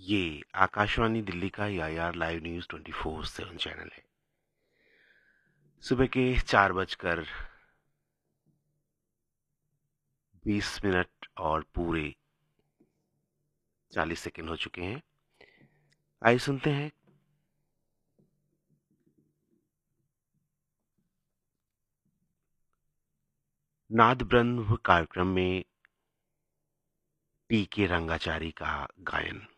ये आकाशवाणी दिल्ली का यायार live news 24/7 channel है। सुबह के 4:20 और पूरे 40 सेकंड हो चुके हैं। आइए सुनते हैं नाद ब्रह्म कार्यक्रम में टी के रंगाचारी का गायन।